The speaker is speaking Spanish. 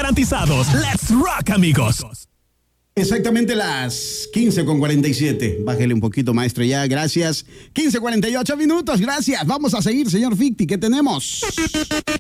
garantizados. Let's rock, amigos. Exactamente las 15:47. Bájele un poquito, maestro, ya, gracias. 15:48 minutos, gracias. Vamos a seguir, señor Ficti, ¿qué tenemos?